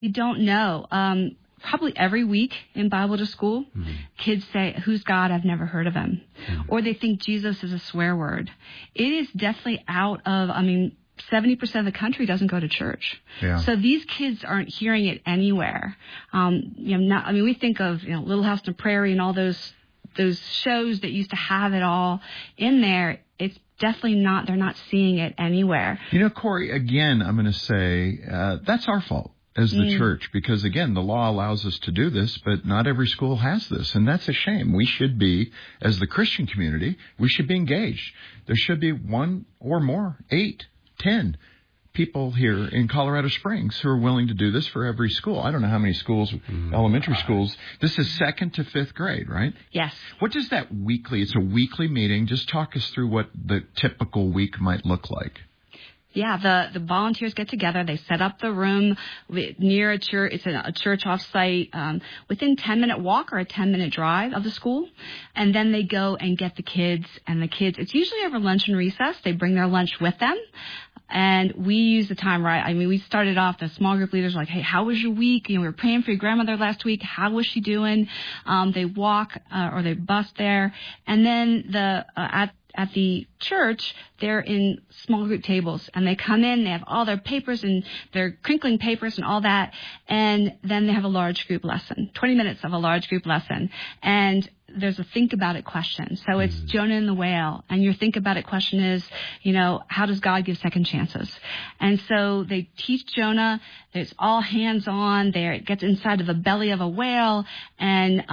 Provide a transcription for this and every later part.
We don't know. Probably every week in Bible to School, kids say, "Who's God? I've never heard of him." Or they think Jesus is a swear word. It is definitely out of, 70% of the country doesn't go to church. Yeah. So these kids aren't hearing it anywhere. We think of, Little House on the Prairie and all those shows that used to have it all in there. It's definitely not, they're not seeing it anywhere. Corey, again, I'm going to say that's our fault as the church, because, again, the law allows us to do this, but not every school has this, and that's a shame. We should be, as the Christian community, we should be engaged. There should be 1 or more, 8, 10 people here in Colorado Springs who are willing to do this for every school. I don't know how many schools, elementary schools. This is 2nd to 5th grade, right? Yes. What does that weekly, it's a weekly meeting. Just talk us through what the typical week might look like. Yeah, the volunteers get together. They set up the room near a church. It's a church off-site, within 10-minute walk or a 10-minute drive of the school. And then they go and get the kids. And the kids, it's usually over lunch and recess. They bring their lunch with them. And we use the time right. We started off, the small group leaders were like, "Hey, how was your week? We were praying for your grandmother last week. How was she doing?" They walk or they bus there. And then at the church, they're in small group tables, and they come in, they have all their papers and their crinkling papers and all that, and then they have a large group lesson, 20 minutes of a large group lesson, and there's a think about it question. So it's Jonah and the whale, and your think about it question is, how does God give second chances? And so they teach Jonah. It's all hands on there. It gets inside of the belly of a whale, and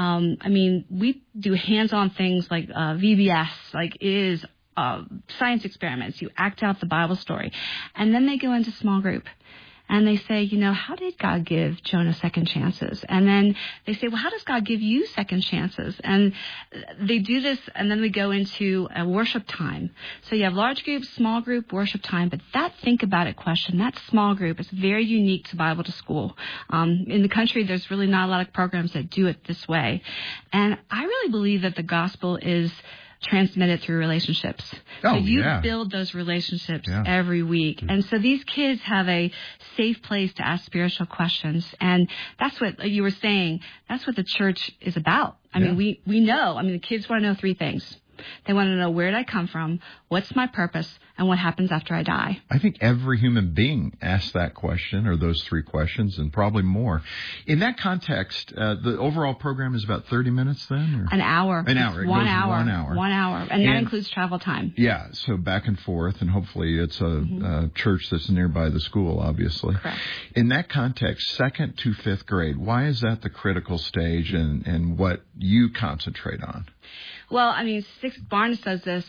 we do hands on things like VBS, like is science experiments. You act out the Bible story, and then they go into small group. And they say, how did God give Jonah second chances? And then they say, well, how does God give you second chances? And they do this, and then we go into a worship time. So you have large group, small group, worship time. But that think about it question, that small group is very unique to Bible to School. In the country, there's really not a lot of programs that do it this way. And I really believe that the gospel is transmitted through relationships. So you build those relationships every week. And so these kids have a safe place to ask spiritual questions. And that's what you were saying. That's what the church is about. We know. The kids want to know 3 things. They want to know, where did I come from, what's my purpose, and what happens after I die. I think every human being asks that question, or those 3 questions, and probably more. In that context, the overall program is about 30 minutes then? Or? An hour. An hour. One hour. And that includes travel time. Yeah, so back and forth, and hopefully it's a church that's nearby the school, obviously. Correct. In that context, 2nd to 5th grade, why is that the critical stage and what you concentrate on? Well, Barnes says this,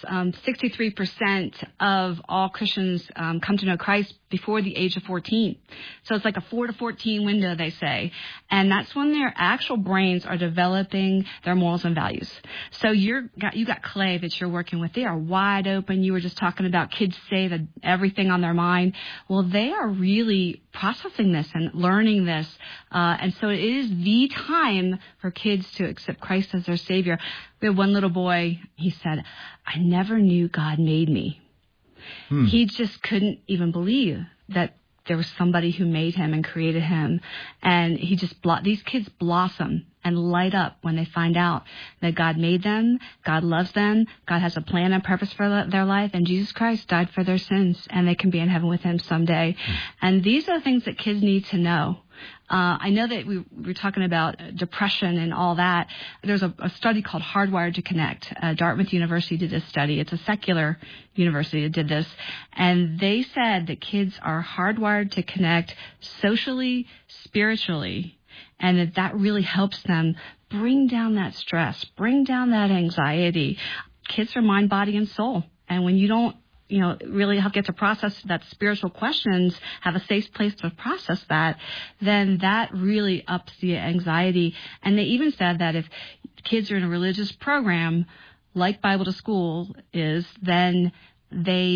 63% of all Christians come to know Christ before the age of 14. So it's like a 4 to 14 window, they say. And that's when their actual brains are developing their morals and values. So you got clay that you're working with. They are wide open. You were just talking about kids say that everything on their mind. Well, they are really processing this and learning this. And so it is the time for kids to accept Christ as their Savior. We had one little boy, he said, "I never knew God made me." He just couldn't even believe that there was somebody who made him and created him. And he just, these kids blossom and light up when they find out that God made them, God loves them, God has a plan and purpose for their life, and Jesus Christ died for their sins, and they can be in heaven with him someday. And these are the things that kids need to know. I know that we were talking about depression and all that. There's a study called Hardwired to Connect. Dartmouth University did this study. It's a secular university that did this. And they said that kids are hardwired to connect socially, spiritually, and that really helps them bring down that stress, bring down that anxiety. Kids are mind, body, and soul. And when you don't really get to process that spiritual questions, have a safe place to process that, then that really ups the anxiety. And they even said that if kids are in a religious program like Bible to School is, then they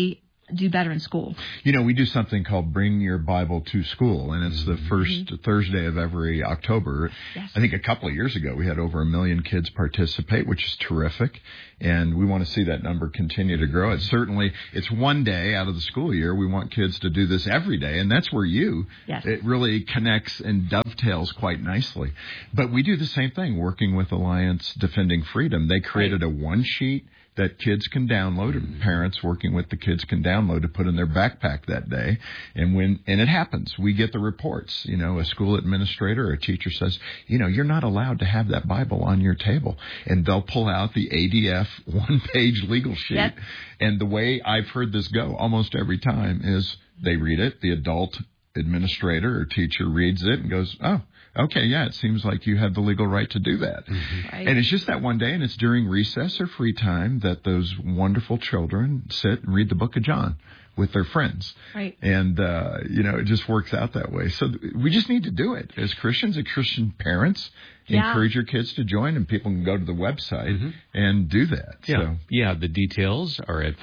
do better in school. We do something called Bring Your Bible to School, and it's the first Thursday of every October. Yes. I think a couple of years ago we had over 1 million kids participate, which is terrific, and we want to see that number continue to grow. It's one day out of the school year. We want kids to do this every day, and that's where it really connects and dovetails quite nicely. But we do the same thing, working with Alliance Defending Freedom. They created a one-sheet that kids can download, and parents working with the kids can download to put in their backpack that day. And it happens, we get the reports. A school administrator or a teacher says, you're not allowed to have that Bible on your table. And they'll pull out the ADF one-page legal sheet. Yep. And the way I've heard this go almost every time is they read it, the adult administrator or teacher reads it and goes, oh, okay, yeah, it seems like you have the legal right to do that. Right. And it's just that one day, and it's during recess or free time that those wonderful children sit and read the book of John with their friends. Right. And, it just works out that way. So we just need to do it. As Christians and Christian parents, encourage your kids to join, and people can go to the website and do that. Yeah. So. The details are at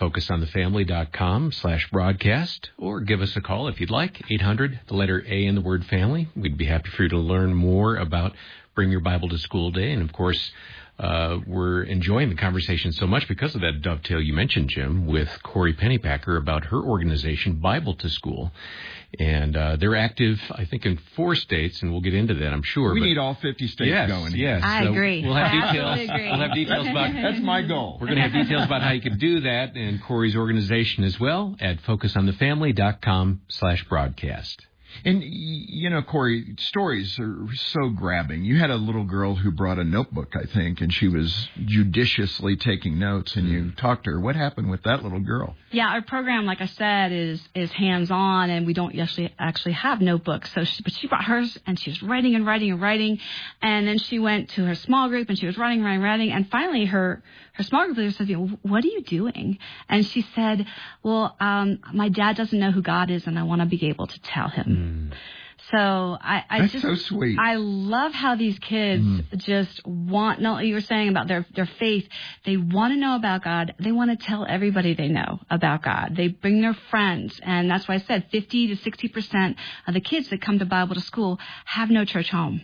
focusonthefamily.com/broadcast, or give us a call if you'd like, 800, the letter A in the word family. We'd be happy for you to learn more about Bring Your Bible to School Day. And, of course, we're enjoying the conversation so much because of that dovetail you mentioned, Jim, with Corey Pennypacker about her organization, Bible to School. And they're active, I think, in 4 states, and we'll get into that, I'm sure. We need all 50 states going. Yes, I agree. We'll have details. I agree. We'll have details about that's my goal. We're going to have details about how you can do that and Corey's organization as well at focusonthefamily.com/broadcast. And, Corey, stories are so grabbing. You had a little girl who brought a notebook, I think, and she was judiciously taking notes, and you talked to her. What happened with that little girl? Yeah, our program, like I said, is hands-on, and we don't actually have notebooks. But she brought hers, and she was writing and writing and writing, and then she went to her small group, and she was writing, and finally her small group leader said, what are you doing? And she said, well, my dad doesn't know who God is, and I want to be able to tell him. So That's so sweet. I love how these kids just want, not what you were saying about their faith. They want to know about God. They want to tell everybody they know about God. They bring their friends. And that's why I said 50 to 60% of the kids that come to Bible to School have no church home.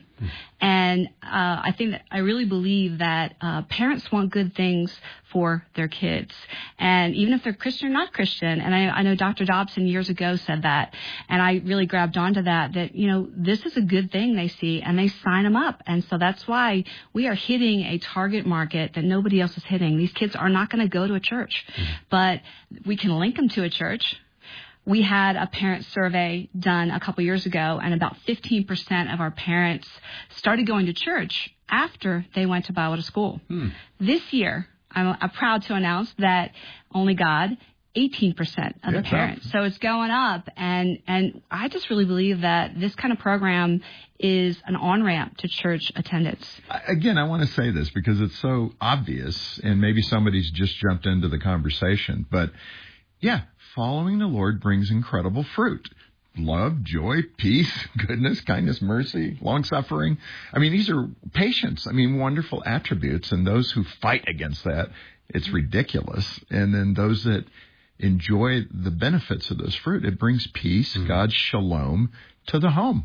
And I really believe that parents want good things for their kids. And even if they're Christian or not Christian, and I know Dr. Dobson years ago said that, and I really grabbed onto that, this is a good thing they see, and they sign them up. And so that's why we are hitting a target market that nobody else is hitting. These kids are not going to go to a church, but we can link them to a church. We had a parent survey done a couple years ago, and about 15% of our parents started going to church after they went to Bible to School. This year, I'm proud to announce that only God, 18% of the parents. So it's going up, and I just really believe that this kind of program is an on-ramp to church attendance. Again, I want to say this because it's so obvious, and maybe somebody's just jumped into the conversation, but following the Lord brings incredible fruit. Love, joy, peace, goodness, kindness, mercy, long-suffering. These are patience. Wonderful attributes. And those who fight against that, it's ridiculous. And then those that enjoy the benefits of those fruit, it brings peace, God's shalom to the home.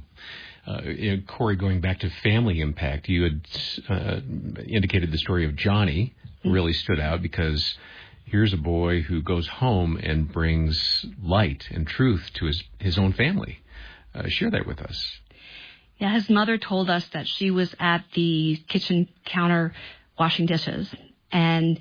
Corey, going back to family impact, you had indicated the story of Johnny really stood out because here's a boy who goes home and brings light and truth to his own family. Share that with us. Yeah, his mother told us that she was at the kitchen counter washing dishes, and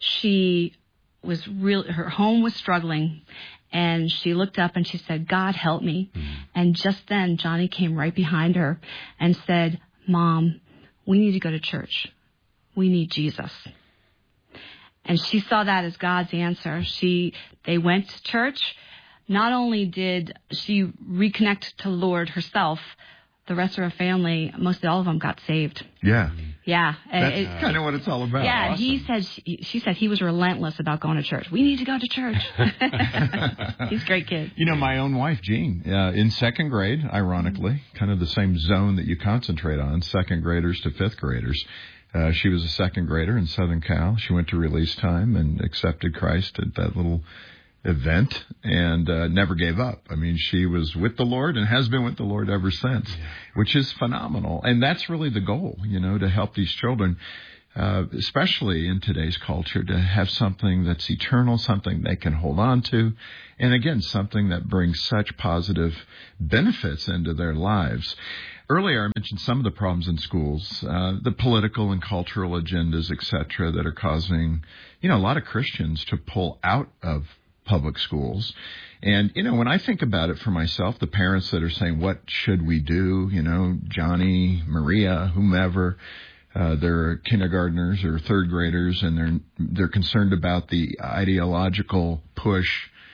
her home was struggling, and she looked up and she said, God, help me. And just then, Johnny came right behind her and said, Mom, we need to go to church. We need Jesus. And she saw that as God's answer. They went to church. Not only did she reconnect to the Lord herself, the rest of her family, mostly all of them, got saved. Yeah. Yeah. That's kind of what it's all about. Yeah. Awesome. She said he was relentless about going to church. We need to go to church. He's a great kid. My own wife, Jean, in second grade, ironically, kind of the same zone that you concentrate on, second graders to fifth graders. She was a second grader in Southern Cal. She went to release time and accepted Christ at that little event and never gave up. I mean, she was with the Lord and has been with the Lord ever since, which is phenomenal. And that's really the goal, to help these children, especially in today's culture, to have something that's eternal, something they can hold on to, and again, something that brings such positive benefits into their lives. Earlier, I mentioned some of the problems in schools, the political and cultural agendas, et cetera, that are causing, a lot of Christians to pull out of public schools. And, when I think about it for myself, the parents that are saying, what should we do? Johnny, Maria, whomever, they're kindergartners or third graders, and they're concerned about the ideological push.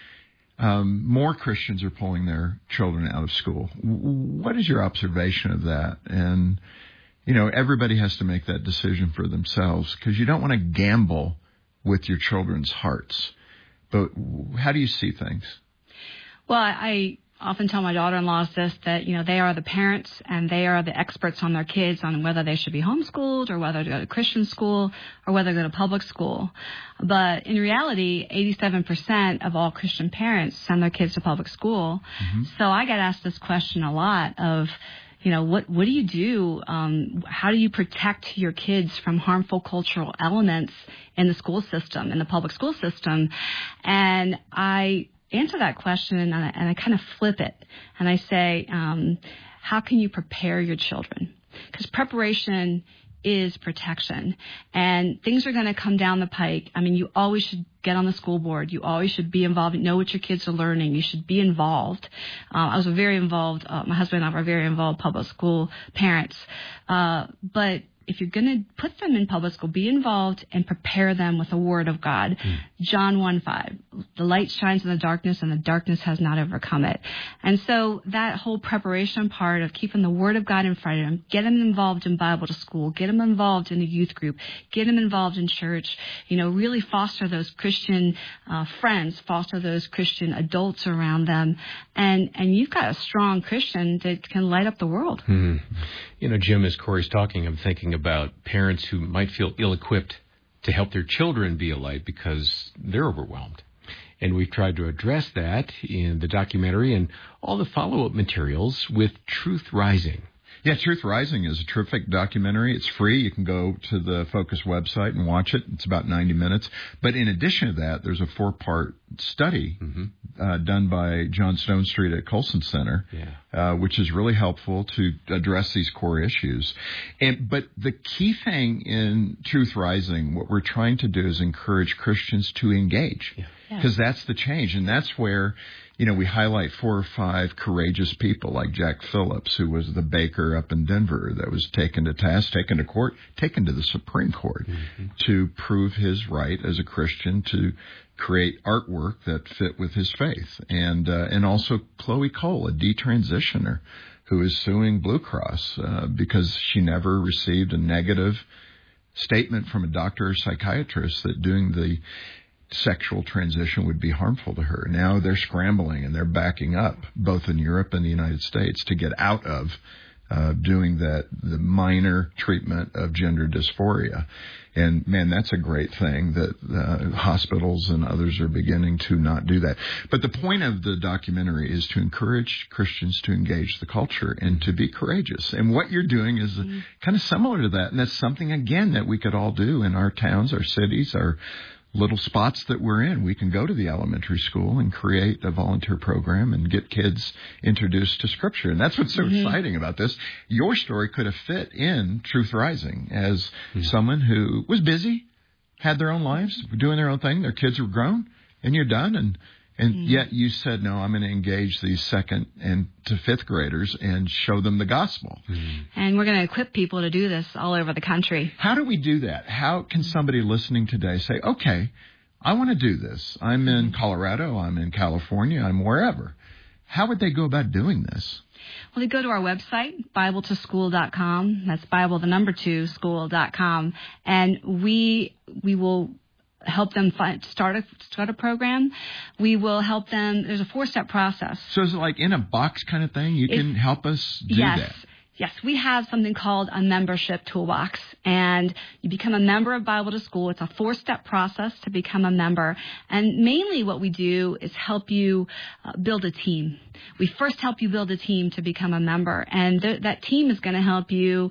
More Christians are pulling their children out of school. What is your observation of that? And, everybody has to make that decision for themselves, because you don't want to gamble with your children's hearts. But how do you see things? Well, I often tell my daughter-in-laws this, that, they are the parents and they are the experts on their kids on whether they should be homeschooled or whether to go to Christian school or whether to go to public school. But in reality, 87% of all Christian parents send their kids to public school. Mm-hmm. So I get asked this question a lot of, what do you do? How do you protect your kids from harmful cultural elements in the school system, in the public school system? And I answer that question and I kind of flip it. And I say, how can you prepare your children? Because preparation is protection. And things are going to come down the pike. I mean, you always should get on the school board. You always should be involved, know what your kids are learning. You should be involved. I was very involved. My husband and I were very involved public school parents. But if you're going to put them in public school, be involved and prepare them with the Word of God. John 1:5, the light shines in the darkness and the darkness has not overcome it. And so that whole preparation part of keeping the Word of God in front of them, get them involved in Bible to school, get them involved in the youth group, get them involved in church, really foster those Christian friends, foster those Christian adults around them. And you've got a strong Christian that can light up the world. Jim, as Corey's talking, I'm thinking about parents who might feel ill-equipped to help their children be a light because they're overwhelmed. And we've tried to address that in the documentary and all the follow-up materials with Truth Rising. Yeah, Truth Rising is a terrific documentary. It's free. You can go to the Focus website and watch it. It's about 90 minutes. But in addition to that, there's a 4-part study done by John Stonestreet at Colson Center, which is really helpful to address these core issues. But the key thing in Truth Rising, what we're trying to do is encourage Christians to engage, because that's the change. And that's where we highlight 4 or 5 courageous people like Jack Phillips, who was the baker up in Denver that was taken to task, taken to court, taken to the Supreme Court to prove his right as a Christian to create artwork that fit with his faith. And also Chloe Cole, a detransitioner who is suing Blue Cross because she never received a negative statement from a doctor or psychiatrist that doing the sexual transition would be harmful to her. Now they're scrambling and they're backing up, both in Europe and the United States, to get out of doing the minor treatment of gender dysphoria. And, man, that's a great thing that hospitals and others are beginning to not do that. But the point of the documentary is to encourage Christians to engage the culture and to be courageous. And what you're doing is kind of similar to that. And that's something, again, that we could all do in our towns, our cities, our little spots that we're in. We can go to the elementary school and create a volunteer program and get kids introduced to Scripture. And that's what's so exciting about this. Your story could have fit in Truth Rising as someone who was busy, had their own lives, doing their own thing. Their kids were grown, and you're done. And yet you said, no, I'm going to engage these 2nd and to 5th graders and show them the gospel. And we're going to equip people to do this all over the country. How do we do that? How can somebody listening today say, okay, I want to do this. I'm in Colorado, I'm in California, I'm wherever. How would they go about doing this? Well, they go to our website, BibleToSchool.com. That's Bible, the number 2, school.com. And we will help them start a program. We will help them. There's a 4-step process. So is it like in a box kind of thing? You can help us do that? Yes, we have something called a membership toolbox, and you become a member of Bible to School. It's a 4-step process to become a member, and mainly what we do is help you build a team. We first help you build a team to become a member, and that team is going to help you,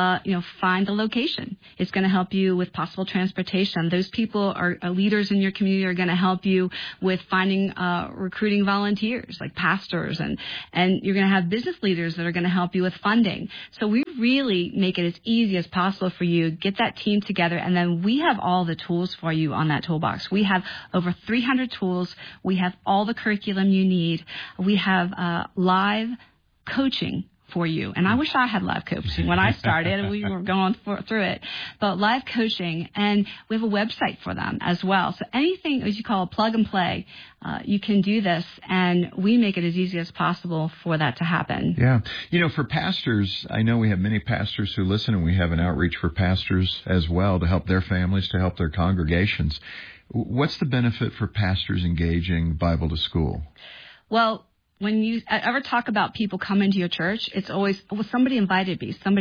find the location. It's going to help you with possible transportation. Those people are leaders in your community are going to help you with finding, recruiting volunteers like pastors, and you're going to have business leaders that are going to help you with funding. So we really make it as easy as possible for you. Get that team together, and then we have all the tools for you on that toolbox. We have over 300 tools. We have all the curriculum you need. We have live coaching for you. And I wish I had live coaching when I started and we were going through it. But live coaching, and we have a website for them as well. So anything, as you call a plug and play, you can do this, and we make it as easy as possible for that to happen. Yeah. For pastors, I know we have many pastors who listen, and we have an outreach for pastors as well to help their families, to help their congregations. What's the benefit for pastors engaging Bible to School? Well, when you ever talk about people coming to your church, it's always, well, somebody invited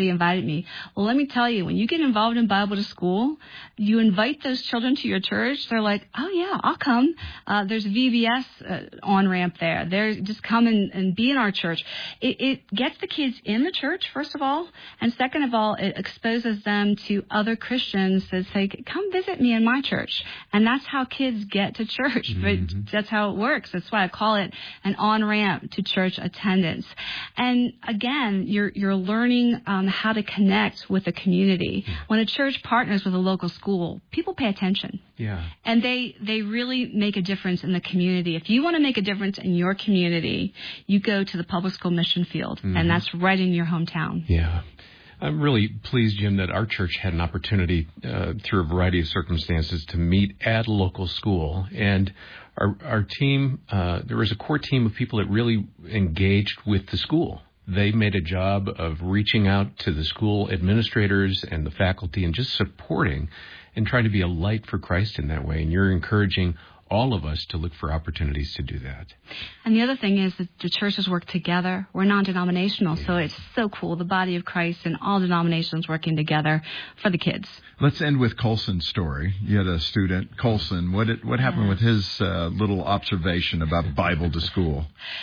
me. Well, let me tell you, when you get involved in Bible to School, you invite those children to your church. They're like, oh, yeah, I'll come. There's a VBS on-ramp there. They're just come and be in our church. It gets the kids in the church, first of all. And second of all, it exposes them to other Christians that say, come visit me in my church. And that's how kids get to church. Mm-hmm. But that's how it works. That's why I call it an on-ramp to church attendance. And again, you're learning how to connect with the community. When a church partners with a local school, people pay attention. Yeah. And they really make a difference in the community. If you want to make a difference in your community, you go to the public school mission field, and that's right in your hometown. Yeah. I'm really pleased, Jim, that our church had an opportunity through a variety of circumstances to meet at a local school. And our team, there was a core team of people that really engaged with the school. They made a job of reaching out to the school administrators and the faculty and just supporting and trying to be a light for Christ in that way. And you're encouraging all of us to look for opportunities to do that. And the other thing is that the churches work together. We're non-denominational, so it's so cool. The body of Christ and all denominations working together for the kids. Let's end with Colson's story. You had a student, Colson. What happened with his little observation about Bible to School?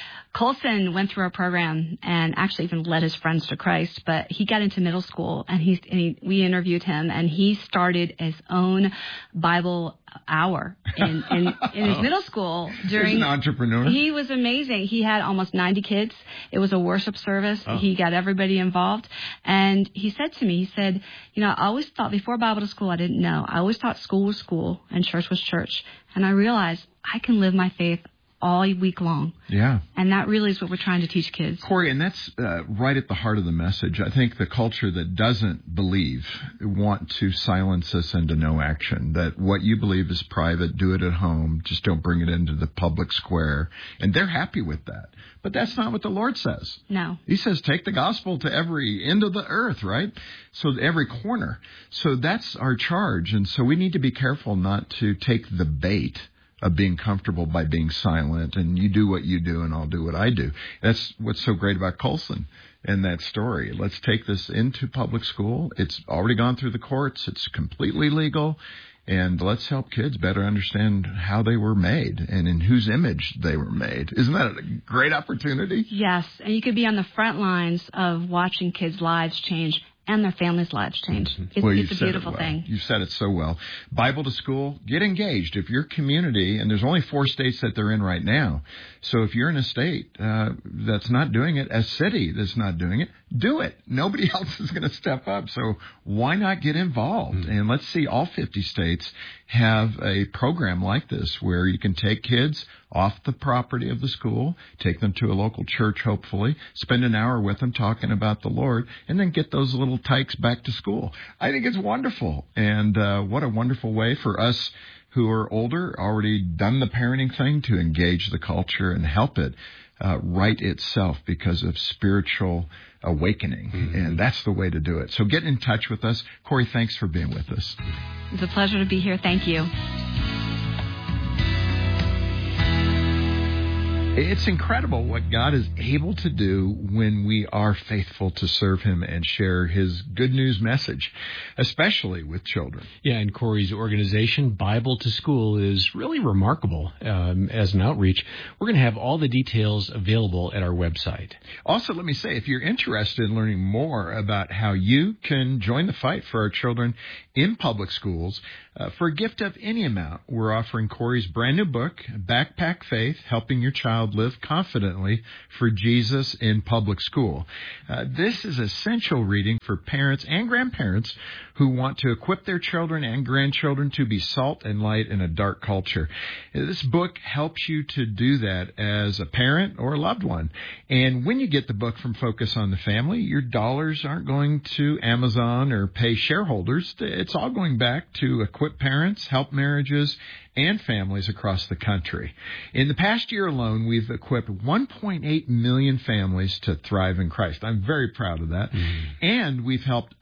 Colson went through our program and actually even led his friends to Christ, but he got into middle school, and we interviewed him, and he started his own Bible hour in his middle school. He's an entrepreneur. He was amazing. He had almost 90 kids. It was a worship service. Oh. He got everybody involved. And he said to me, he said, I always thought before Bible to School, I didn't know. I always thought school was school and church was church. And I realized I can live my faith all week long. Yeah. And that really is what we're trying to teach kids. Corey, and that's right at the heart of the message. I think the culture that doesn't believe want to silence us into no action, that what you believe is private, do it at home, just don't bring it into the public square. And they're happy with that. But that's not what the Lord says. No. He says take the gospel to every end of the earth, right? So every corner. So that's our charge. And so we need to be careful not to take the bait of being comfortable by being silent, and you do what you do and I'll do what I do. That's what's so great about Colson and that story. Let's take this into public school. It's already gone through the courts. It's completely legal. And let's help kids better understand how they were made and in whose image they were made. Isn't that a great opportunity? Yes, and you could be on the front lines of watching kids' lives change and their families' lives change. It's a beautiful thing. You said it so well. Bible to School, get engaged. If your community, and there's only 4 states that they're in right now, so if you're in a state that's not doing it, a city that's not doing it, do it. Nobody else is going to step up. So why not get involved? And let's see, all 50 states have a program like this where you can take kids off the property of the school, take them to a local church, hopefully, spend an hour with them talking about the Lord, and then get those little tykes back to school. I think it's wonderful. And what a wonderful way for us who are older, already done the parenting thing, to engage the culture and help it right itself because of spiritual awakening. And that's the way to do it. So get in touch with us. Corey, thanks for being with us. It's a pleasure to be here. Thank you. It's incredible what God is able to do when we are faithful to serve Him and share His good news message, especially with children. Yeah, and Corey's organization, Bible to School, is really remarkable as an outreach. We're going to have all the details available at our website. Also, let me say, if you're interested in learning more about how you can join the fight for our children in public schools, for a gift of any amount, we're offering Corey's brand new book, Backpack Faith, Helping Your Child Live Confidently for Jesus in Public School. This is essential reading for parents and grandparents who want to equip their children and grandchildren to be salt and light in a dark culture. This book helps you to do that as a parent or a loved one. And when you get the book from Focus on the Family, your dollars aren't going to Amazon or pay shareholders. It's all going back to equip parents, help marriages, and families across the country. In the past year alone, we've equipped 1.8 million families to thrive in Christ. I'm very proud of that. Mm-hmm. And we've helped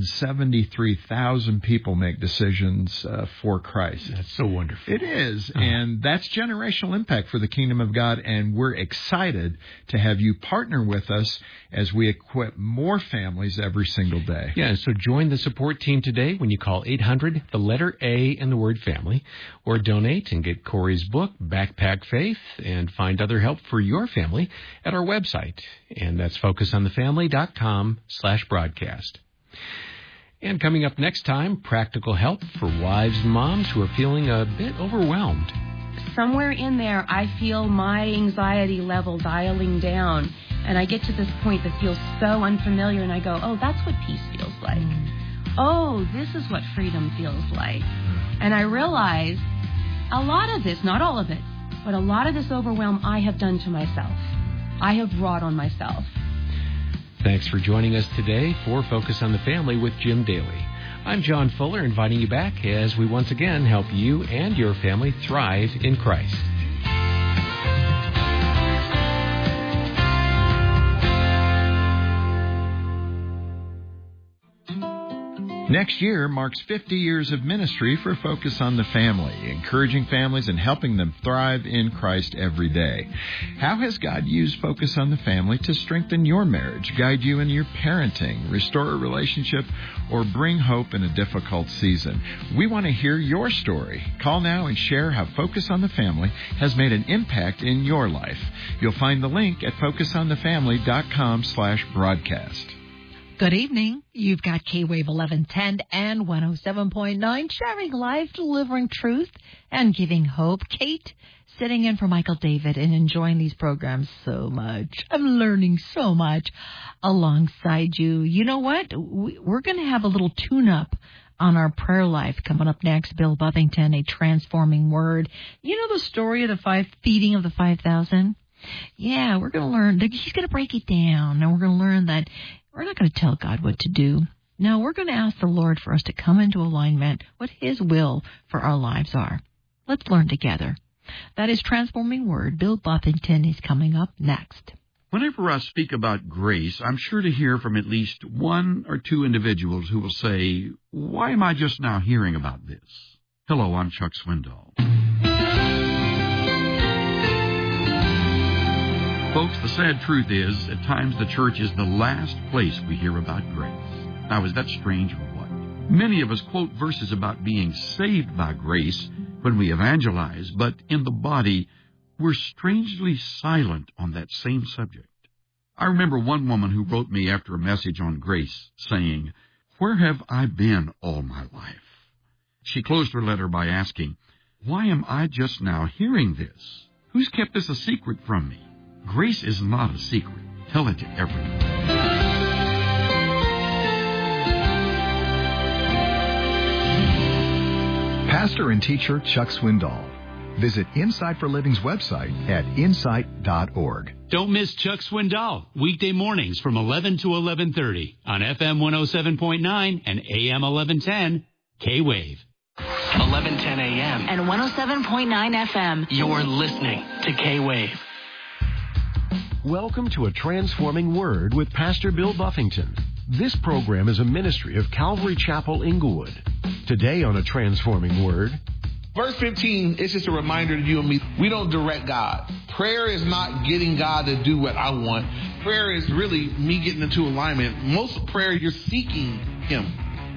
173,000 people make decisions for Christ. That's so wonderful. It is. And that's generational impact for the kingdom of God. And we're excited to have you partner with us as we equip more families every single day. Yeah, so join the support team today when you call 800, the letter A and the word family, or donate and get Corey's book, Backpack Faith, and find other help for your family at our website. And that's focusonthefamily.com/broadcast. And coming up next time, practical help for wives and moms who are feeling a bit overwhelmed. Somewhere in there, I feel my anxiety level dialing down. And I get to this point that feels so unfamiliar, and I go, oh, that's what peace feels like. Oh, this is what freedom feels like. And I realize a lot of this, not all of it, but a lot of this overwhelm I have done to myself. I have brought on myself. Thanks for joining us today for Focus on the Family with Jim Daly. I'm John Fuller, inviting you back as we once again help you and your family thrive in Christ. Next year marks 50 years of ministry for Focus on the Family, encouraging families and helping them thrive in Christ every day. How has God used Focus on the Family to strengthen your marriage, guide you in your parenting, restore a relationship, or bring hope in a difficult season? We want to hear your story. Call now and share how Focus on the Family has made an impact in your life. You'll find the link at focusonthefamily.com/broadcast. Good evening. You've got K-Wave 1110 and 107.9, sharing life, delivering truth, and giving hope. Kate, sitting in for Michael David and enjoying these programs so much. I'm learning so much alongside you. You know what? We're going to have a little tune-up on our prayer life coming up next. Bill Buffington, A Transforming Word. You know the story of the feeding of the 5,000? Yeah, we're going to learn. He's going to break it down, and we're going to learn that we're not going to tell God what to do. No, we're going to ask the Lord for us to come into alignment what His will for our lives are. Let's learn together. That is Transforming Word. Bill Buffington is coming up next. Whenever I speak about grace, I'm sure to hear from at least one or two individuals who will say, why am I just now hearing about this? Hello, I'm Chuck Swindoll. Folks, the sad truth is, at times the church is the last place we hear about grace. Now, is that strange or what? Many of us quote verses about being saved by grace when we evangelize, but in the body, we're strangely silent on that same subject. I remember one woman who wrote me after a message on grace, saying, "Where have I been all my life?" She closed her letter by asking, "Why am I just now hearing this? Who's kept this a secret from me?" Grace is not a secret. Tell it to everyone. Pastor and teacher Chuck Swindoll. Visit Insight for Living's website at insight.org. Don't miss Chuck Swindoll, weekday mornings from 11 to 11:30 on FM 107.9 and AM 1110, K-Wave. 1110 AM and 107.9 FM. You're listening to K-Wave. Welcome to A Transforming Word with Pastor Bill Buffington. This program is a ministry of Calvary Chapel, Inglewood. Today on A Transforming Word, Verse 15 is just a reminder to you and me, we don't direct God. Prayer is not getting God to do what I want. Prayer is really me getting into alignment. Most prayer, you're seeking him.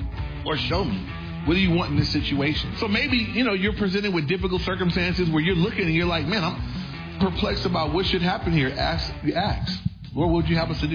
Or show me. What do you want in this situation? So maybe, you're presented with difficult circumstances where you're looking and you're like, man, I'm perplexed about what should happen here. Ask. Lord, what would you have us to do?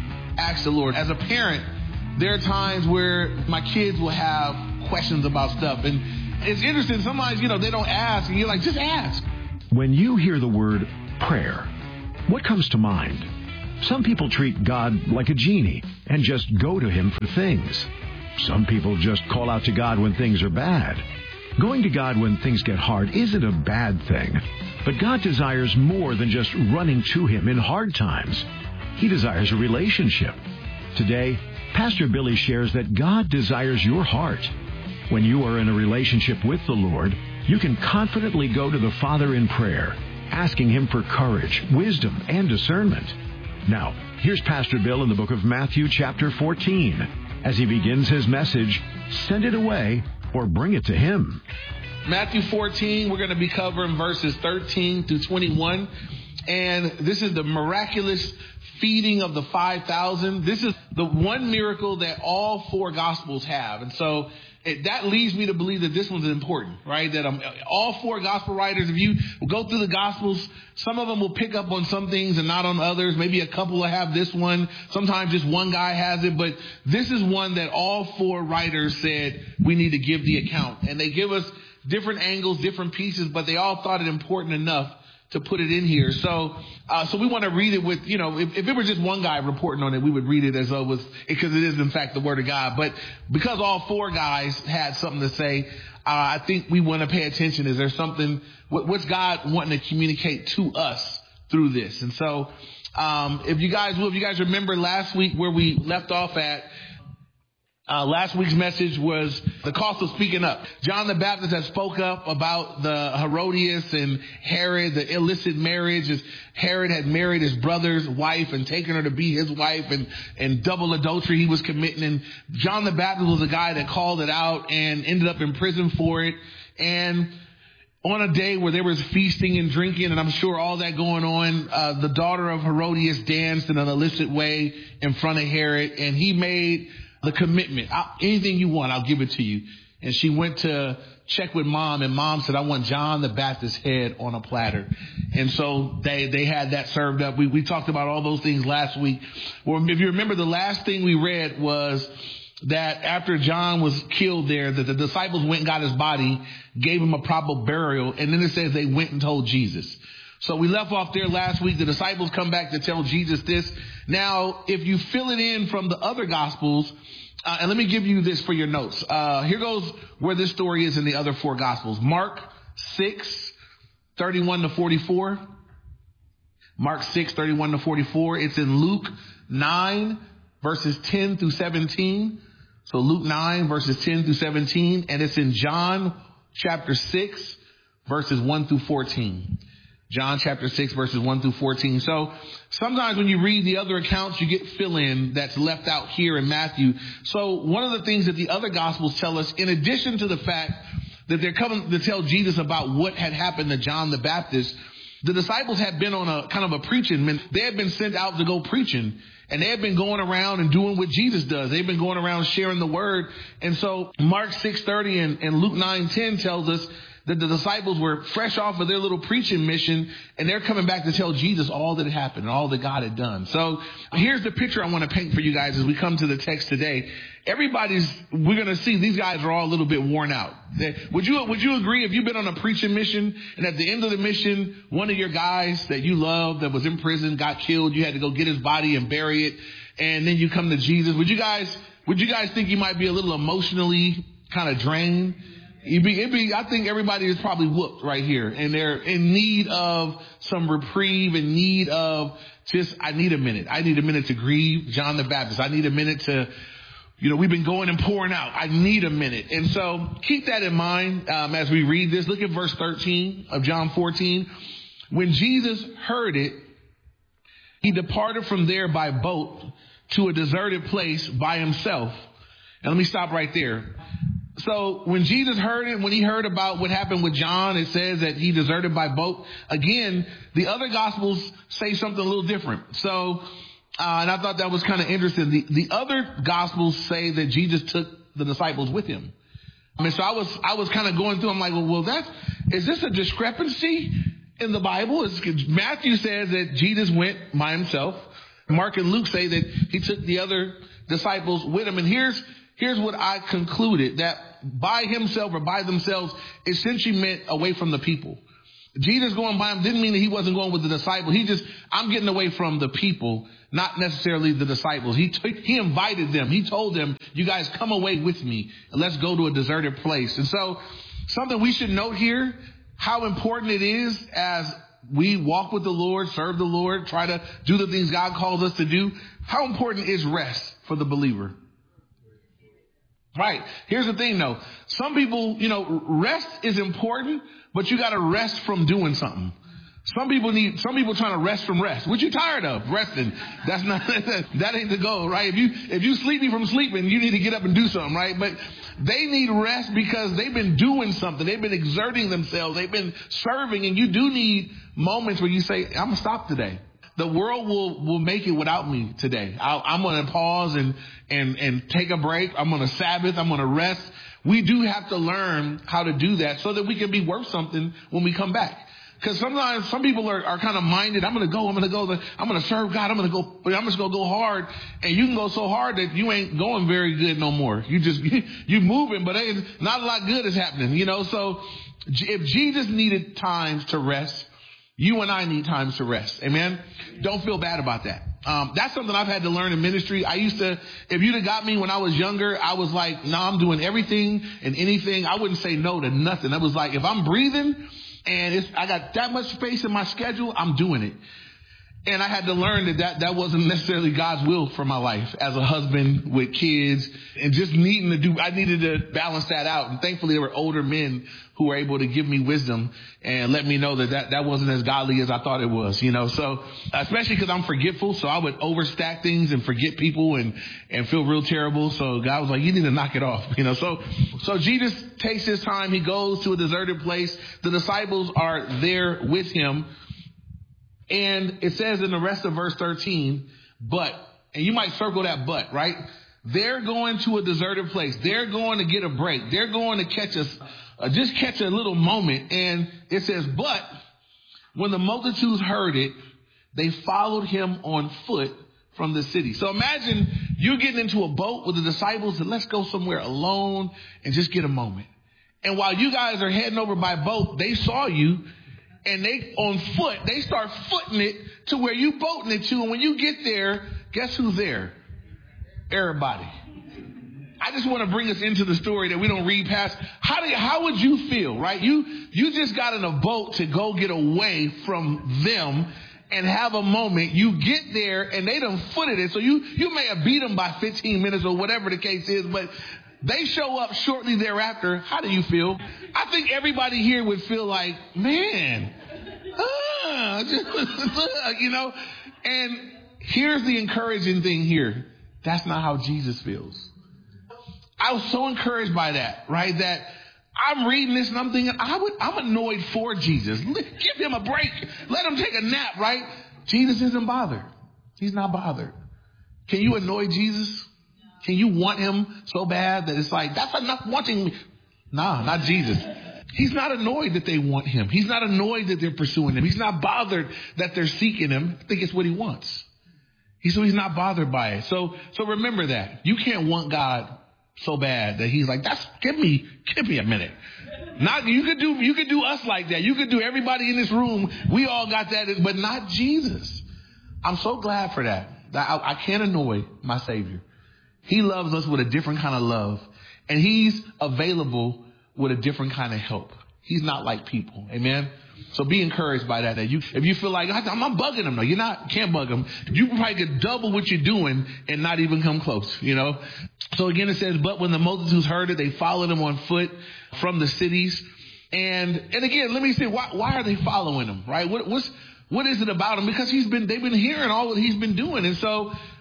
Ask the Lord. As a parent, there are times where my kids will have questions about stuff. And it's interesting. Sometimes, they don't ask. And you're like, just ask. When you hear the word prayer, what comes to mind? Some people treat God like a genie and just go to him for things. Some people just call out to God when things are bad. Going to God when things get hard isn't a bad thing. But God desires more than just running to him in hard times. He desires a relationship. Today, Pastor Billy shares that God desires your heart. When you are in a relationship with the Lord, you can confidently go to the Father in prayer, asking him for courage, wisdom, and discernment. Now, here's Pastor Bill in the book of Matthew chapter 14. As he begins his message, send it away or bring it to him. Matthew 14, we're going to be covering verses 13 through 21. And this is the miraculous feeding of the 5,000. This is the one miracle that all four Gospels have. And so that leads me to believe that this one's important, right? That all four Gospel writers, if you go through the Gospels, some of them will pick up on some things and not on others. Maybe a couple will have this one. Sometimes just one guy has it. But this is one that all four writers said we need to give the account. And they give us different angles, different pieces, but they all thought it important enough to put it in here. So we want to read it with, if it were just one guy reporting on it, we would read it as though it was, because it is in fact the word of God. But because all four guys had something to say, I think we want to pay attention. Is there something, what's God wanting to communicate to us through this? And so, if you guys remember last week where we left off at, last week's message was the cost of speaking up. John the Baptist had spoke up about the Herodias and Herod, the illicit marriage, as Herod had married his brother's wife and taken her to be his wife, and double adultery he was committing. And John the Baptist was the guy that called it out and ended up in prison for it. And on a day where there was feasting and drinking, and I'm sure all that going on, the daughter of Herodias danced in an illicit way in front of Herod, and he made the commitment. Anything you want, I'll give it to you. And she went to check with mom, and mom said, I want John the Baptist's head on a platter. And so they had that served up. We talked about all those things last week. Well, if you remember, the last thing we read was that after John was killed there, that the disciples went and got his body, gave him a proper burial, and then it says they went and told Jesus. So we left off there last week. The disciples come back to tell Jesus this. Now, if you fill it in from the other Gospels, and let me give you this for your notes. Here goes where this story is in the other four Gospels. Mark 6, 31 to 44. Mark 6, 31 to 44. It's in Luke 9, verses 10 through 17. So Luke 9, verses 10 through 17. And it's in John chapter 6, verses 1 through 14. John chapter 6, verses 1 through 14. So sometimes when you read the other accounts, you get fill-in that's left out here in Matthew. So one of the things that the other Gospels tell us, in addition to the fact that they're coming to tell Jesus about what had happened to John the Baptist, the disciples had been on a kind of a preaching. They had been sent out to go preaching, and they had been going around and doing what Jesus does. They've been going around sharing the word. And so Mark 6:30 and Luke 9:10 tells us that the disciples were fresh off of their little preaching mission, and they're coming back to tell Jesus all that had happened and all that God had done. So here's the picture I want to paint for you guys as we come to the text today. We're going to see these guys are all a little bit worn out. Would you agree, if you've been on a preaching mission and at the end of the mission, one of your guys that you loved that was in prison got killed, you had to go get his body and bury it, and then you come to Jesus? Would you guys think you might be a little emotionally kind of drained? I think everybody is probably whooped right here, and they're in need of some reprieve, in need of I need a minute. I need a minute to grieve John the Baptist. I need a minute to, we've been going and pouring out. I need a minute. And so keep that in mind as we read this. Look at verse 13 of John 14. When Jesus heard it, he departed from there by boat to a deserted place by himself. And let me stop right there. So when Jesus heard it, when he heard about what happened with John, it says that he deserted by boat. Again, the other gospels say something a little different. So, and I thought that was kind of interesting. The other gospels say that Jesus took the disciples with him. I mean, so I was kind of going through, I'm like, well, is this a discrepancy in the Bible? Matthew says that Jesus went by himself. Mark and Luke say that he took the other disciples with him. And here's what I concluded, that by himself or by themselves essentially meant away from the people. Jesus going by him didn't mean that he wasn't going with the disciples. I'm getting away from the people, not necessarily the disciples. He invited them. He told them, you guys come away with me and let's go to a deserted place. And so something we should note here, how important it is as we walk with the Lord, serve the Lord, try to do the things God calls us to do. How important is rest for the believer? Right. Here's the thing though. Some people, rest is important, but you got to rest from doing something. Some people trying to rest from rest. What you tired of? Resting. That's not, that ain't the goal, right? If you sleepy from sleeping, you need to get up and do something, right? But they need rest because they've been doing something. They've been exerting themselves. They've been serving, and you do need moments where you say, I'm going to stop today. The world will make it without me today. I'm going to pause and take a break. I'm going to Sabbath. I'm going to rest. We do have to learn how to do that so that we can be worth something when we come back. Because sometimes some people are kind of minded. I'm going to go. I'm going to serve God. I'm just going to go hard. And you can go so hard that you ain't going very good no more. You moving, but not a lot good is happening, So if Jesus needed times to rest, you and I need times to rest. Amen. Don't feel bad about that. That's something I've had to learn in ministry. If you'd have got me when I was younger, I was like, I'm doing everything and anything. I wouldn't say no to nothing. I was like, if I'm breathing and I got that much space in my schedule, I'm doing it. And I had to learn that wasn't necessarily God's will for my life as a husband with kids and just I needed to balance that out. And thankfully there were older men who were able to give me wisdom and let me know that wasn't as godly as I thought it was, so especially because I'm forgetful. So I would overstack things and forget people and feel real terrible. So God was like, you need to knock it off, so Jesus takes his time. He goes to a deserted place. The disciples are there with him. And it says in the rest of verse 13, and you might circle that but, right? They're going to a deserted place. They're going to get a break. They're going to catch a little moment. And it says, but when the multitudes heard it, they followed him on foot from the city. So imagine you're getting into a boat with the disciples and let's go somewhere alone and just get a moment. And while you guys are heading over by boat, they saw you. And they on foot, they start footing it to where you boating it to. And when you get there, guess who's there? Everybody. I just want to bring us into the story that we don't read past. How would you feel, right? You just got in a boat to go get away from them and have a moment. You get there and they done footed it. So you may have beat them by 15 minutes or whatever the case is, but they show up shortly thereafter. How do you feel? I think everybody here would feel like, man, and here's the encouraging thing here. That's not how Jesus feels. I was so encouraged by that, right? That I'm reading this and I'm thinking, I'm annoyed for Jesus. Give him a break. Let him take a nap, right? Jesus isn't bothered. He's not bothered. Can you annoy Jesus? Can you want him so bad that it's like, that's enough wanting me? Nah, not Jesus. He's not annoyed that they want him. He's not annoyed that they're pursuing him. He's not bothered that they're seeking him. I think it's what he wants. He's not bothered by it. So remember that. You can't want God so bad that he's like, give me a minute. You could do us like that. You could do everybody in this room. We all got that, but not Jesus. I'm so glad for that. I can't annoy my Savior. He loves us with a different kind of love, and he's available with a different kind of help. He's not like people. Amen. So be encouraged by that. If you feel like I'm bugging him, no, you're not. Can't bug him. You probably could double what you're doing and not even come close. So again, it says, but when the multitudes heard it, they followed him on foot from the cities. And again, let me say, why are they following him? Right? What is it about him? Because they've been hearing all that he's been doing. And so,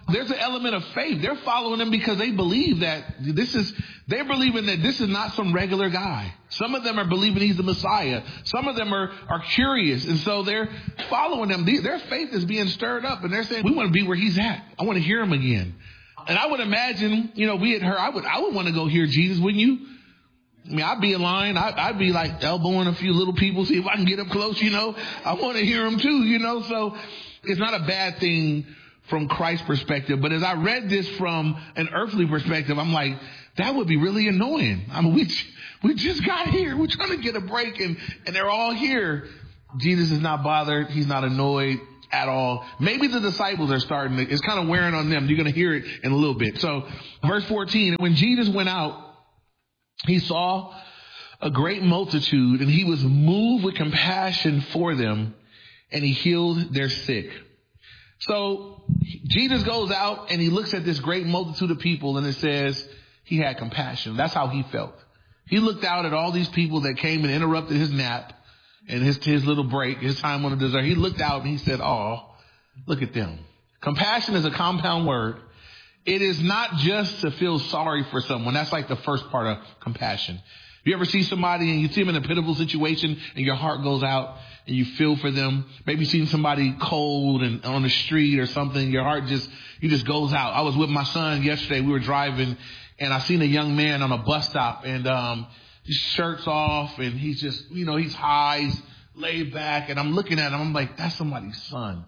There's an element of faith. They're following him because they believe that they're believing that this is not some regular guy. Some of them are believing he's the Messiah. Some of them are curious. And so they're following him. Their faith is being stirred up and they're saying, we want to be where he's at. I want to hear him again. And I would imagine, we had heard, I would want to go hear Jesus, wouldn't you? I mean, I'd be in line. I'd be like elbowing a few little people, see if I can get up close, I want to hear him too, So it's not a bad thing from Christ's perspective. But as I read this from an earthly perspective, I'm like, that would be really annoying. I mean, we just got here. We're trying to get a break and they're all here. Jesus is not bothered. He's not annoyed at all. Maybe the disciples are starting to, it's kind of wearing on them. You're going to hear it in a little bit. So verse 14, when Jesus went out, he saw a great multitude and he was moved with compassion for them and he healed their sick. So Jesus goes out and he looks at this great multitude of people and it says he had compassion. That's how he felt. He looked out at all these people that came and interrupted his nap and his little break, his time on the dessert. He looked out and he said, oh, look at them. Compassion is a compound word. It is not just to feel sorry for someone. That's like the first part of compassion. You ever see somebody and you see them in a pitiful situation and your heart goes out and you feel for them? Maybe you've seen somebody cold and on the street or something. Your heart just goes out. I was with my son yesterday. We were driving and I seen a young man on a bus stop and, his shirt's off and he's just, he's high, he's laid back and I'm looking at him. I'm like, that's somebody's son.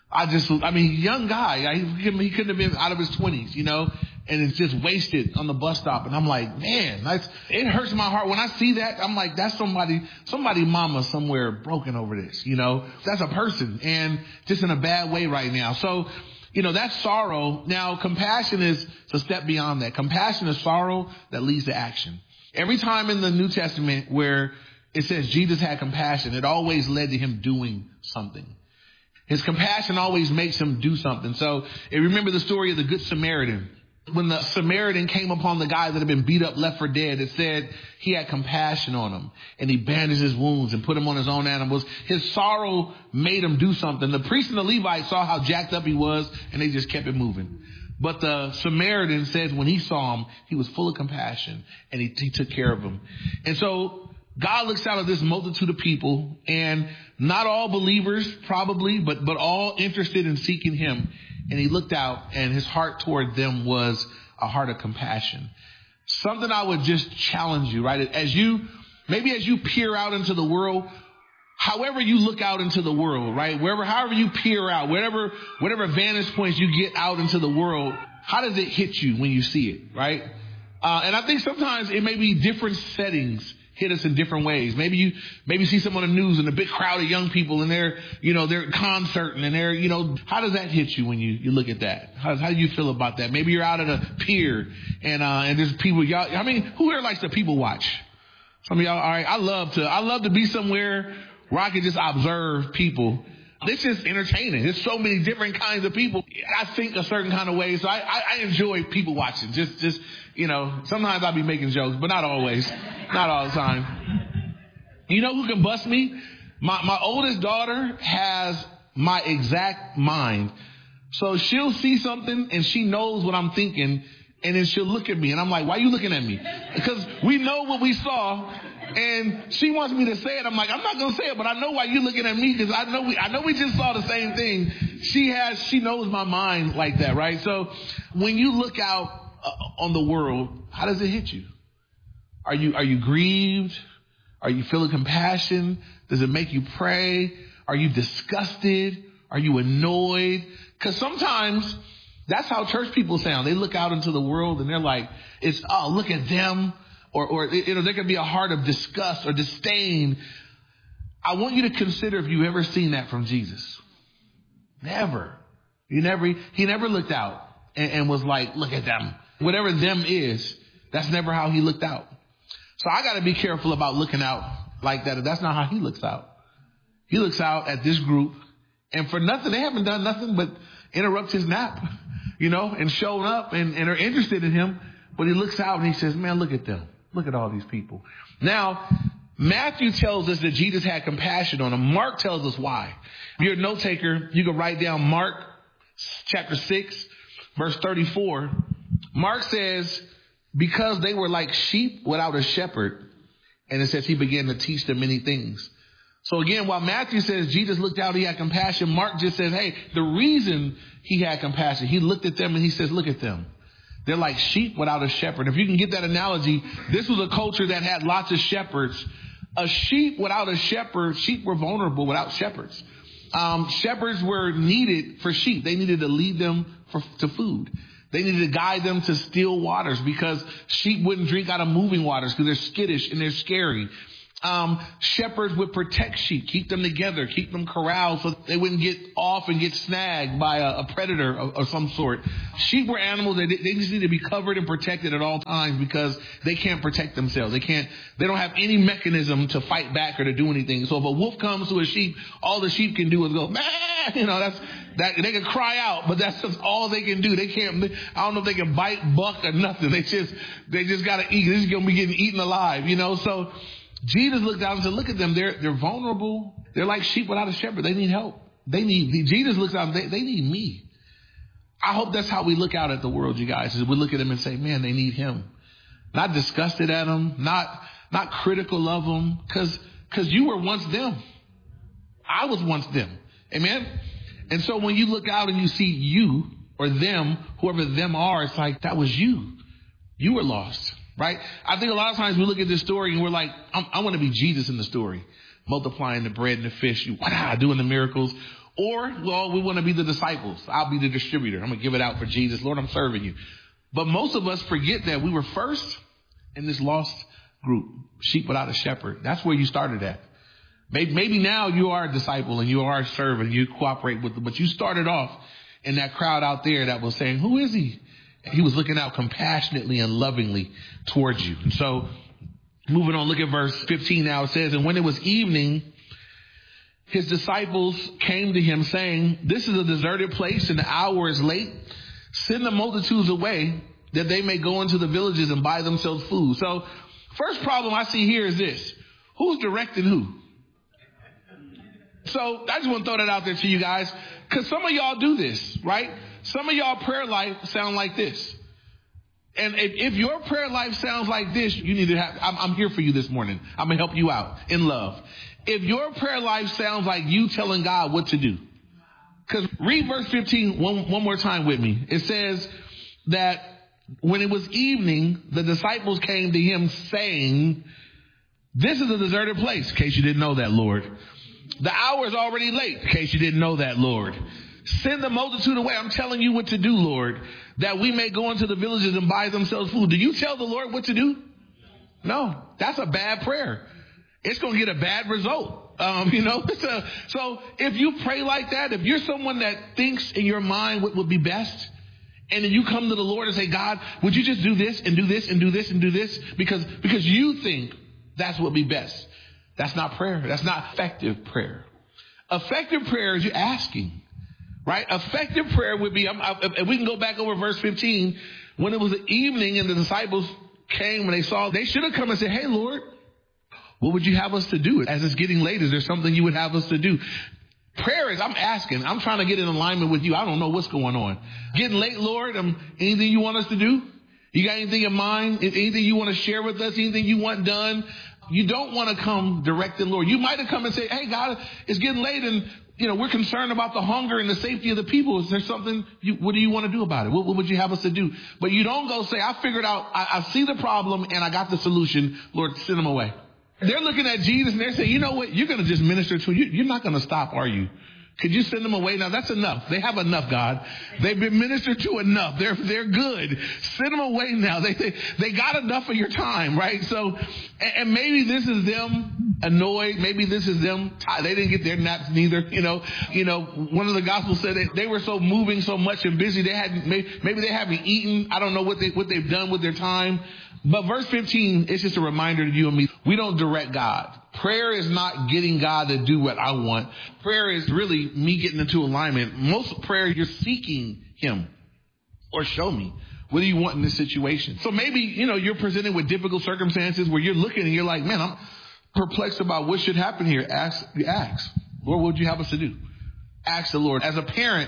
Young guy. He couldn't have been out of his 20s, and it's just wasted on the bus stop. And I'm like, man, it hurts my heart when I see that. I'm like, that's somebody mama somewhere broken over this, that's a person and just in a bad way right now. So, that's sorrow. Now, compassion is a step beyond that. Compassion is sorrow that leads to action. Every time in the New Testament where it says Jesus had compassion, it always led to him doing something. His compassion always makes him do something. So if you remember the story of the Good Samaritan. When the Samaritan came upon the guy that had been beat up, left for dead, it said he had compassion on him and he bandaged his wounds and put him on his own animals. His sorrow made him do something. The priest and the Levite saw how jacked up he was and they just kept it moving. But the Samaritan says when he saw him, he was full of compassion and he took care of him. And so God looks out at this multitude of people and not all believers probably, but all interested in seeking him. And he looked out and his heart toward them was a heart of compassion. Something I would just challenge you, right? As you peer out into the world, however you look out into the world, right? However you peer out, whatever vantage points you get out into the world, how does it hit you when you see it, right? And I think sometimes it may be different settings hit us in different ways. Maybe you see someone on the news and a big crowd of young people and they're concerting and they're, how does that hit you when you look at that? How do you feel about that? Maybe you're out at a pier and there's people, who here likes to people watch? Some of y'all, all right. I love to be somewhere where I can just observe people. It's just entertaining. There's so many different kinds of people. I think a certain kind of way. So I enjoy people watching. Just sometimes I'll be making jokes, but not always. Not all the time. You know who can bust me? My oldest daughter has my exact mind. So she'll see something and she knows what I'm thinking. And then she'll look at me and I'm like, why are you looking at me? Because we know what we saw and she wants me to say it. I'm like, I'm not going to say it, but I know why you're looking at me because I know we just saw the same thing. She knows my mind like that, right? So when you look out on the world, how does it hit you? Are you grieved? Are you feeling compassion? Does it make you pray? Are you disgusted? Are you annoyed? Because sometimes that's how church people sound. They look out into the world and they're like, look at them. Or there could be a heart of disgust or disdain. I want you to consider if you've ever seen that from Jesus. Never. He never looked out and was like, look at them. Whatever them is, that's never how he looked out. So I got to be careful about looking out like that. That's not how he looks out. He looks out at this group and for nothing, they haven't done nothing but interrupt his nap, and showed up and are interested in him. But he looks out and he says, man, look at them. Look at all these people. Now, Matthew tells us that Jesus had compassion on them. Mark tells us why. If you're a note taker, you can write down Mark chapter 6, verse 34, Mark says, because they were like sheep without a shepherd, and it says he began to teach them many things. So again, while Matthew says Jesus looked out, he had compassion, Mark just says, hey, the reason he had compassion, he looked at them and he says, look at them. They're like sheep without a shepherd. If you can get that analogy, this was a culture that had lots of shepherds. A sheep without a shepherd, sheep were vulnerable without shepherds. Shepherds were needed for sheep. They needed to lead them to food. They needed to guide them to still waters because sheep wouldn't drink out of moving waters because they're skittish and they're scary. Shepherds would protect sheep, keep them together, keep them corralled so they wouldn't get off and get snagged by a predator of some sort. Sheep were animals that they just need to be covered and protected at all times because they can't protect themselves. They don't have any mechanism to fight back or to do anything. So if a wolf comes to a sheep, all the sheep can do is go, "Meh!" They can cry out, but that's just all they can do. I don't know if they can bite, buck, or nothing. They just gotta eat. They're just gonna be getting eaten alive, so Jesus looked out and said, look at them. They're vulnerable. They're like sheep without a shepherd. They need help. Jesus looks out and they need me. I hope that's how we look out at the world, you guys, is we look at them and say, man, they need him. Not disgusted at them, not critical of them, because you were once them. I was once them. Amen? And so when you look out and you see you or them, whoever them are, it's like, that was you. You were lost. Right? I think a lot of times we look at this story and we're like, I want to be Jesus in the story, multiplying the bread and the fish, doing the miracles. Or, we want to be the disciples. I'll be the distributor. I'm going to give it out for Jesus. Lord, I'm serving you. But most of us forget that we were first in this lost group, sheep without a shepherd. That's where you started at. Maybe now you are a disciple and you are a servant and you cooperate with them, but you started off in that crowd out there that was saying, who is he? He was looking out compassionately and lovingly towards you. And so moving on, look at verse 15 now. It says, and when it was evening, his disciples came to him saying, this is a deserted place and the hour is late. Send the multitudes away that they may go into the villages and buy themselves food. So first problem I see here is this. Who's directing who? So I just want to throw that out there to you guys because some of y'all do this, right? Some of y'all prayer life sound like this. And if your prayer life sounds like this, you need to I'm here for you this morning. I'm going to help you out in love. If your prayer life sounds like you telling God what to do, because read verse 15 one more time with me. It says that when it was evening, the disciples came to him saying, this is a deserted place, in case you didn't know that, Lord. The hour is already late, in case you didn't know that, Lord. Send the multitude away. I'm telling you what to do, Lord, that we may go into the villages and buy themselves food. Do you tell the Lord what to do? No, that's a bad prayer. It's going to get a bad result. So if you pray like that, if you're someone that thinks in your mind what would be best, and then you come to the Lord and say, God, would you just do this and do this and do this and do this? Because you think that's what would be best. That's not prayer. That's not effective prayer. Effective prayer is you asking. Right? Effective prayer would be, if we can go back over verse 15, when it was the evening and the disciples came when they saw, they should have come and said, hey, Lord, what would you have us to do? As it's getting late, is there something you would have us to do? Prayer is, I'm asking, I'm trying to get in alignment with you. I don't know what's going on. Getting late, Lord, anything you want us to do? You got anything in mind? Anything you want to share with us? Anything you want done? You don't want to come directing, Lord. You might have come and say, hey, God, it's getting late and we're concerned about the hunger and the safety of the people. Is there something, what do you want to do about it? What would you have us to do? But you don't go say, I figured out, I see the problem and I got the solution. Lord, send them away. They're looking at Jesus and they're saying, you know what? You're going to just minister to you. You're not going to stop, are you? Could you send them away? Now that's enough. They have enough, God. They've been ministered to enough. They're good. Send them away now. They got enough of your time, right? So, and maybe this is them annoyed. Maybe this is them tired. They didn't get their naps neither. One of the gospels said that they were so moving so much and busy. Maybe they haven't eaten. I don't know what they've done with their time. But verse 15, it's just a reminder to you and me. We don't direct God. Prayer is not getting God to do what I want. Prayer is really me getting into alignment. Most prayer, you're seeking him or show me. What do you want in this situation? So maybe, you're presented with difficult circumstances where you're looking and you're like, man, I'm perplexed about what should happen here. Ask. Lord, what would you have us to do? Ask the Lord. As a parent,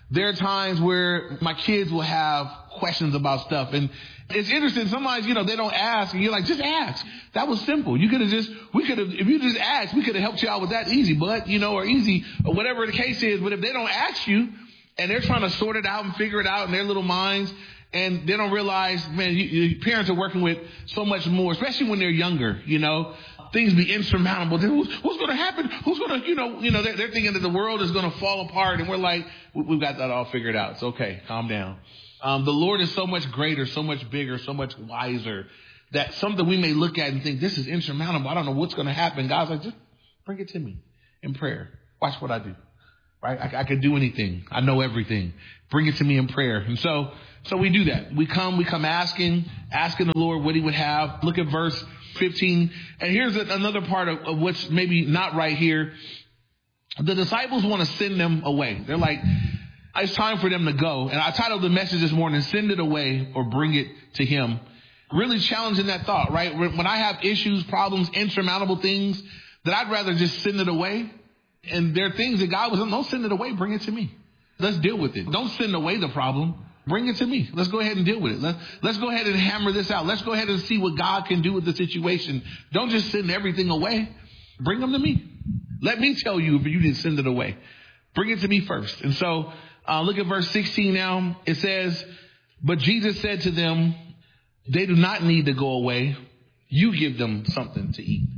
There are times where my kids will have questions about stuff. And it's interesting. Sometimes, they don't ask and you're like, just ask. That was simple. If you just asked, we could have helped you out with that easy, bud, or easy, or whatever the case is. But if they don't ask you and they're trying to sort it out and figure it out in their little minds, and they don't realize, man, your parents are working with so much more, especially when they're younger, things be insurmountable. What's going to happen? Who's going to, they're thinking that the world is going to fall apart. And we're like, we've got that all figured out. It's okay. Calm down. The Lord is so much greater, so much bigger, so much wiser that something we may look at and think, this is insurmountable. I don't know what's going to happen. God's like, just bring it to me in prayer. Watch what I do. Right? I can do anything. I know everything. Bring it to me in prayer. And so we do that. We come asking the Lord what he would have. Look at verse 15. And here's another part of what's maybe not right here. The disciples want to send them away. They're like, it's time for them to go. And I titled the message this morning, Send It Away or Bring It to Him. Really challenging that thought, right? When I have issues, problems, insurmountable things, that I'd rather just send it away. And there are things that God was, don't send it away, bring it to me. Let's deal with it. Don't send away the problem. Bring it to me. Let's go ahead and deal with it. Let's go ahead and hammer this out. Let's go ahead and see what God can do with the situation. Don't just send everything away. Bring them to me. Let me tell you if you didn't send it away. Bring it to me first. And so look at verse 16 now. It says, but Jesus said to them, they do not need to go away. You give them something to eat.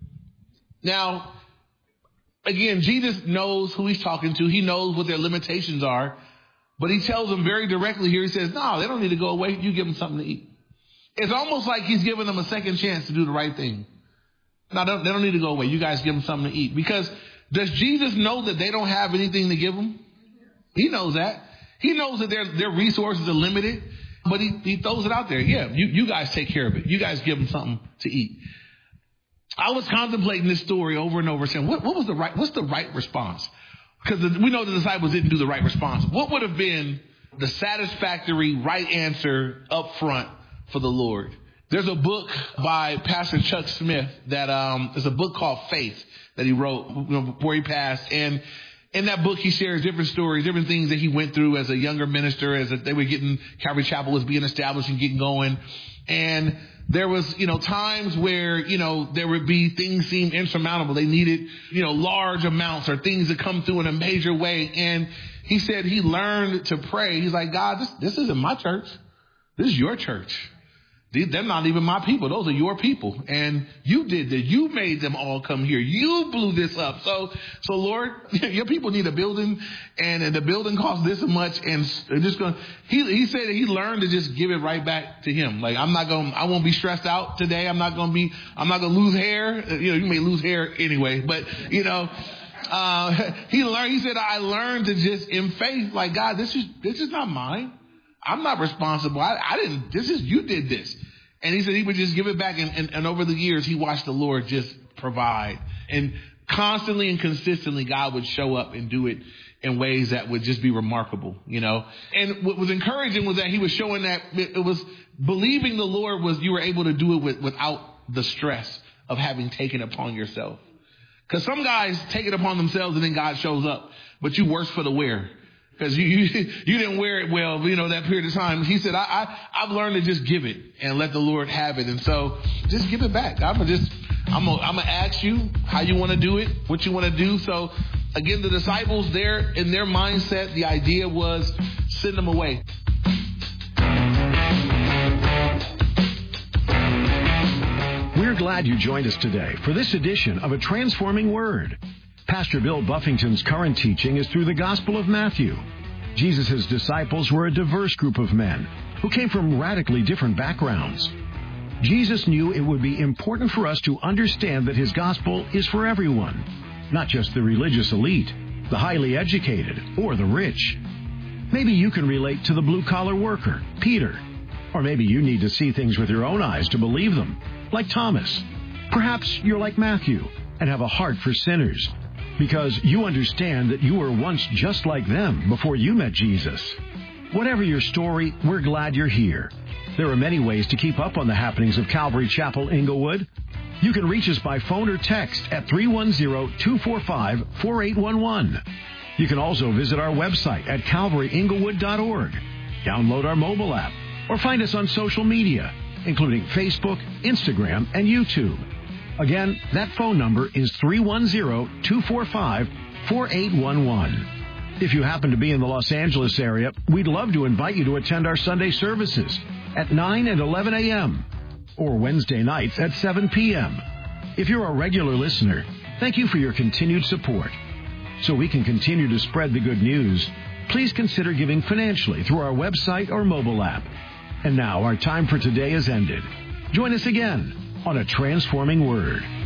Now, again, Jesus knows who he's talking to. He knows what their limitations are. But he tells them very directly here. He says, no, they don't need to go away. You give them something to eat. It's almost like he's giving them a second chance to do the right thing. No, they don't need to go away. You guys give them something to eat. Because does Jesus know that they don't have anything to give them? He knows that. He knows that their resources are limited. But he throws it out there. Yeah, you guys take care of it. You guys give them something to eat. I was contemplating this story over and over, saying, what's the right response? Because we know the disciples didn't do the right response. What would have been the satisfactory right answer up front for the Lord? There's a book by Pastor Chuck Smith that is a book called Faith that he wrote before he passed. And in that book, he shares different stories, different things that he went through as a younger minister, they were getting, Calvary Chapel was being established and getting going. And there was, times where, there would be things seem insurmountable. They needed, large amounts or things to come through in a major way. And he said he learned to pray. He's like, God, this isn't my church. This is your church. They're not even my people. Those are your people. And you did that. You made them all come here. You blew this up. So Lord, your people need a building, and the building costs this much. And just he said that he learned to just give it right back to him. Like, I won't be stressed out today. I'm not going to lose hair. You may lose hair anyway, but he said, I learned to just in faith, like, God, this is not mine. I'm not responsible. You did this. And he said he would just give it back. And over the years, he watched the Lord just provide. And constantly and consistently, God would show up and do it in ways that would just be remarkable, And what was encouraging was that he was showing that it was believing the Lord you were able to do it without the stress of having taken it upon yourself. Because some guys take it upon themselves and then God shows up, but you worse for the wear. Because you didn't wear it well, that period of time. He said, I've learned to just give it and let the Lord have it. And so just give it back. I'm gonna ask you how you want to do it, what you want to do. So again, the disciples in their mindset, the idea was send them away. We're glad you joined us today for this edition of A Transforming Word. Pastor Bill Buffington's current teaching is through the Gospel of Matthew. Jesus' disciples were a diverse group of men who came from radically different backgrounds. Jesus knew it would be important for us to understand that his gospel is for everyone, not just the religious elite, the highly educated, or the rich. Maybe you can relate to the blue-collar worker, Peter. Or maybe you need to see things with your own eyes to believe them, like Thomas. Perhaps you're like Matthew and have a heart for sinners, because you understand that you were once just like them before you met Jesus. Whatever your story, we're glad you're here. There are many ways to keep up on the happenings of Calvary Chapel Inglewood. You can reach us by phone or text at 310-245-4811. You can also visit our website at calvaryinglewood.org, download our mobile app, or find us on social media, including Facebook, Instagram, and YouTube. Again, that phone number is 310-245-4811. If you happen to be in the Los Angeles area, we'd love to invite you to attend our Sunday services at 9 and 11 a.m. or Wednesday nights at 7 p.m. If you're a regular listener, thank you for your continued support. So we can continue to spread the good news, please consider giving financially through our website or mobile app. And now our time for today is ended. Join us again on A Transforming Word.